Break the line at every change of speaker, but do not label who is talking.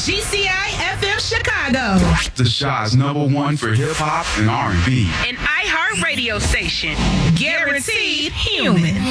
GCI FM Chicago.
The Shaw's #1 for hip hop and R&B.
An iHeart radio station. Guaranteed human.